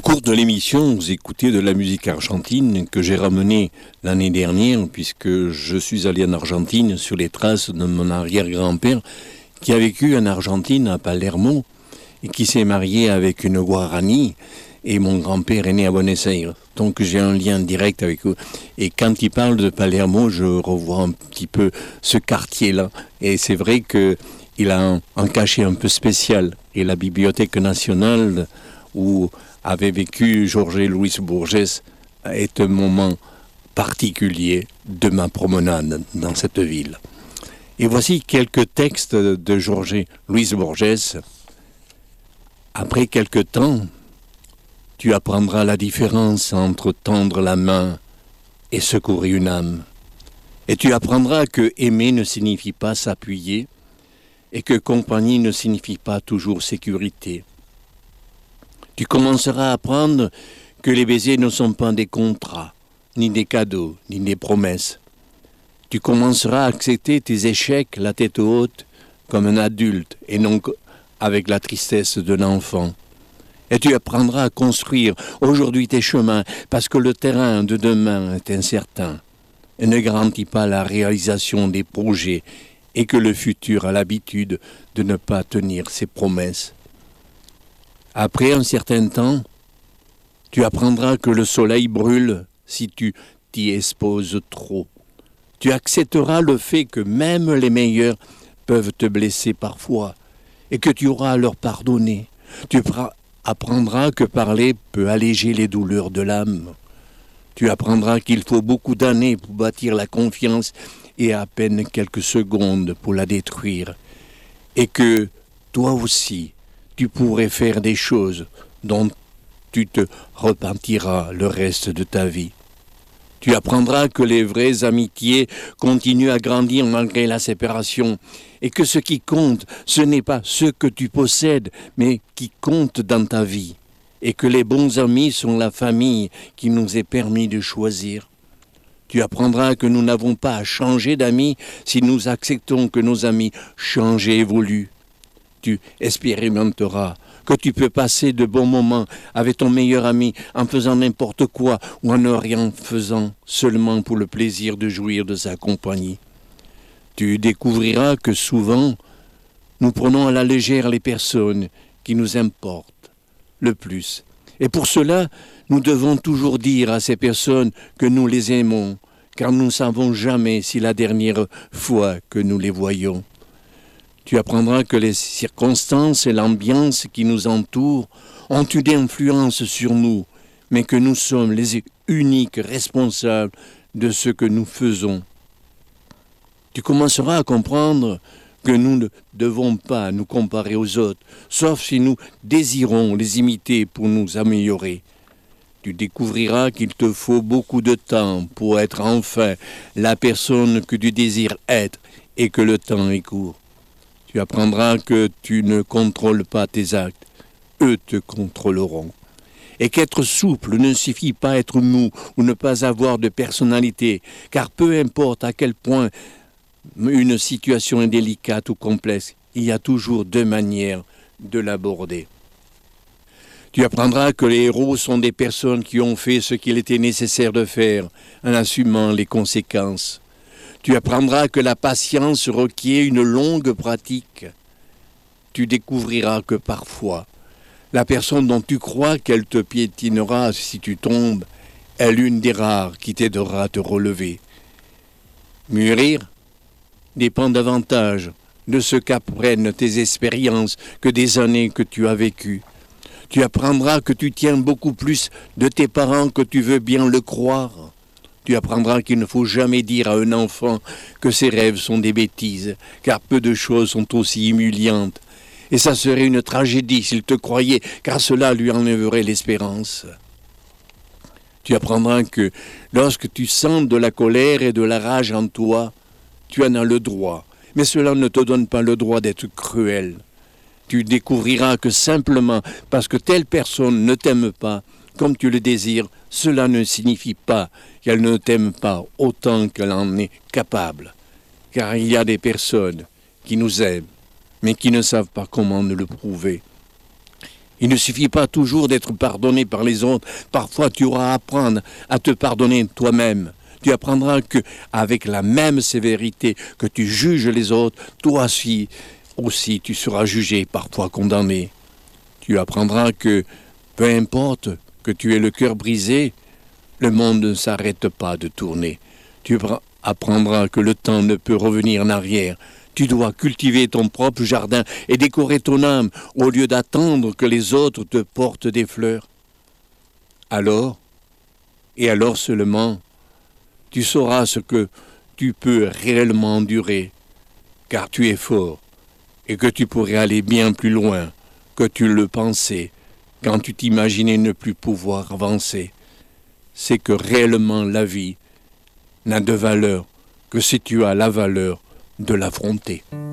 cours de l'émission, vous écoutez de la musique argentine que j'ai ramenée l'année dernière, puisque je suis allé en Argentine sur les traces de mon arrière-grand-père qui a vécu en Argentine, à Palermo, et qui s'est marié avec une Guarani, et mon grand-père est né à Buenos Aires. Donc j'ai un lien direct avec eux. Et quand il parle de Palermo, je revois un petit peu ce quartier-là. Et c'est vrai qu'il a un cachet un peu spécial. Et la Bibliothèque nationale, où avait vécu Jorge Luis Borges, est un moment particulier de ma promenade dans cette ville. Et voici quelques textes de Jorge Luis Borges. Après quelque temps, tu apprendras la différence entre tendre la main et secourir une âme. Et tu apprendras que aimer ne signifie pas s'appuyer et que compagnie ne signifie pas toujours sécurité. Tu commenceras à apprendre que les baisers ne sont pas des contrats, ni des cadeaux, ni des promesses. Tu commenceras à accepter tes échecs la tête haute comme un adulte et non avec la tristesse d'un enfant. Et tu apprendras à construire aujourd'hui tes chemins parce que le terrain de demain est incertain et ne garantit pas la réalisation des projets et que le futur a l'habitude de ne pas tenir ses promesses. Après un certain temps, tu apprendras que le soleil brûle si tu t'y exposes trop. Tu accepteras le fait que même les meilleurs peuvent te blesser parfois et que tu auras à leur pardonner. Tu apprendras que parler peut alléger les douleurs de l'âme. Tu apprendras qu'il faut beaucoup d'années pour bâtir la confiance et à peine quelques secondes pour la détruire. Et que toi aussi, tu pourrais faire des choses dont tu te repentiras le reste de ta vie. Tu apprendras que les vraies amitiés continuent à grandir malgré la séparation et que ce qui compte, ce n'est pas ce que tu possèdes, mais qui compte dans ta vie. Et que les bons amis sont la famille qui nous est permis de choisir. Tu apprendras que nous n'avons pas à changer d'amis si nous acceptons que nos amis changent et évoluent. Tu expérimenteras que tu peux passer de bons moments avec ton meilleur ami en faisant n'importe quoi ou en ne rien faisant seulement pour le plaisir de jouir de sa compagnie. Tu découvriras que souvent, nous prenons à la légère les personnes qui nous importent le plus. Et pour cela, nous devons toujours dire à ces personnes que nous les aimons, car nous ne savons jamais si la dernière fois que nous les voyons. Tu apprendras que les circonstances et l'ambiance qui nous entourent ont une influence sur nous, mais que nous sommes les uniques responsables de ce que nous faisons. Tu commenceras à comprendre que nous ne devons pas nous comparer aux autres, sauf si nous désirons les imiter pour nous améliorer. Tu découvriras qu'il te faut beaucoup de temps pour être enfin la personne que tu désires être et que le temps est court. Tu apprendras que tu ne contrôles pas tes actes, eux te contrôleront. Et qu'être souple ne suffit pas à être mou ou ne pas avoir de personnalité, car peu importe à quel point une situation est délicate ou complexe, il y a toujours deux manières de l'aborder. Tu apprendras que les héros sont des personnes qui ont fait ce qu'il était nécessaire de faire en assumant les conséquences. Tu apprendras que la patience requiert une longue pratique. Tu découvriras que parfois, la personne dont tu crois qu'elle te piétinera si tu tombes est l'une des rares qui t'aidera à te relever. Mûrir dépend davantage de ce qu'apprennent tes expériences que des années que tu as vécues. Tu apprendras que tu tiens beaucoup plus de tes parents que tu veux bien le croire. Tu apprendras qu'il ne faut jamais dire à un enfant que ses rêves sont des bêtises, car peu de choses sont aussi humiliantes. Et ça serait une tragédie s'il te croyait, car cela lui enlèverait l'espérance. Tu apprendras que lorsque tu sens de la colère et de la rage en toi, tu en as le droit, mais cela ne te donne pas le droit d'être cruel. Tu découvriras que simplement parce que telle personne ne t'aime pas comme tu le désires, cela ne signifie pas qu'elle ne t'aime pas autant qu'elle en est capable. Car il y a des personnes qui nous aiment, mais qui ne savent pas comment nous le prouver. Il ne suffit pas toujours d'être pardonné par les autres. Parfois, tu auras à apprendre à te pardonner toi-même. Tu apprendras que, avec la même sévérité que tu juges les autres, toi aussi tu seras jugé, parfois condamné. Tu apprendras que, peu importe que tu aies le cœur brisé, le monde ne s'arrête pas de tourner. Tu apprendras que le temps ne peut revenir en arrière. Tu dois cultiver ton propre jardin et décorer ton âme au lieu d'attendre que les autres te portent des fleurs. Alors, et alors seulement, tu sauras ce que tu peux réellement endurer, car tu es fort et que tu pourrais aller bien plus loin que tu le pensais quand tu t'imaginais ne plus pouvoir avancer. C'est que réellement la vie n'a de valeur que si tu as la valeur de l'affronter.